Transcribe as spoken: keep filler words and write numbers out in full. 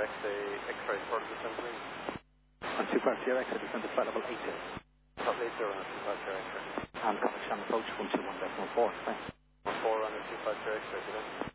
say X-ray for the descent. On two five zero X-ray, descend to flight level eight zero. Top eight zero on two five zero X-ray. And coverage on approach one two one decimal four, thanks. one four on two five zero X-ray,